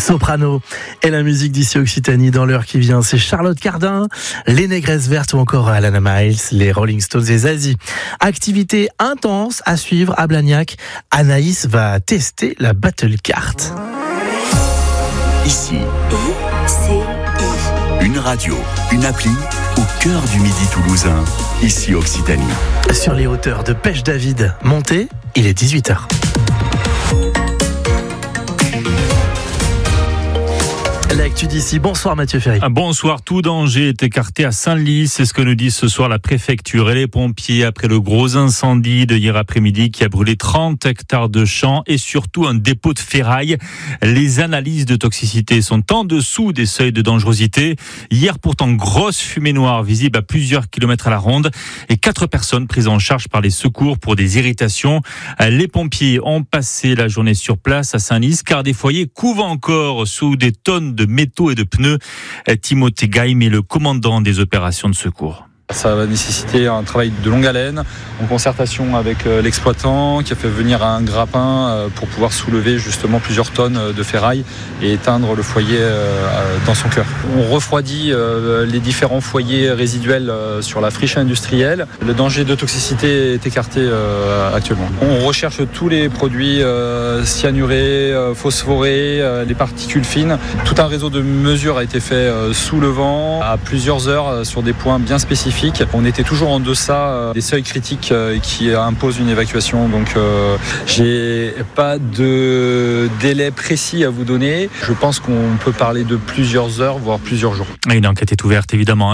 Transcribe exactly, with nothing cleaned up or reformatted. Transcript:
Soprano et la musique d'ici Occitanie dans l'heure qui vient. C'est Charlotte Cardin, les Négresses Vertes ou encore Alana Miles, les Rolling Stones et Zazie. Activité intense à suivre à Blagnac. Anaïs va tester la battle card. Ici, I C I. Une radio, une appli au cœur du midi toulousain. Ici Occitanie. Sur les hauteurs de Pêche-David, montée, il est dix-huit heures. L'actu d'ici. Bonsoir Mathieu Ferry. Bonsoir. Tout danger est écarté à Senlis. C'est ce que nous dit ce soir la préfecture et les pompiers après le gros incendie de hier après-midi qui a brûlé trente hectares de champs et surtout un dépôt de ferraille. Les analyses de toxicité sont en dessous des seuils de dangerosité. Hier, pourtant, grosse fumée noire visible à plusieurs kilomètres à la ronde et quatre personnes prises en charge par les secours pour des irritations. Les pompiers ont passé la journée sur place à Senlis car des foyers couvent encore sous des tonnes de métaux et de pneus. Timothée Gaim est le commandant des opérations de secours. Ça va nécessiter un travail de longue haleine, en concertation avec l'exploitant qui a fait venir un grappin pour pouvoir soulever justement plusieurs tonnes de ferraille et éteindre le foyer dans son cœur. On refroidit les différents foyers résiduels sur la friche industrielle. Le danger de toxicité est écarté actuellement. On recherche tous les produits cyanurés, phosphorés, les particules fines. Tout un réseau de mesures a été fait sous le vent à plusieurs heures sur des points bien spécifiques. On était toujours en deçà des seuils critiques qui imposent une évacuation. Donc euh, j'ai pas de délai précis à vous donner. Je pense qu'on peut parler de plusieurs heures, voire plusieurs jours. Une enquête est ouverte évidemment.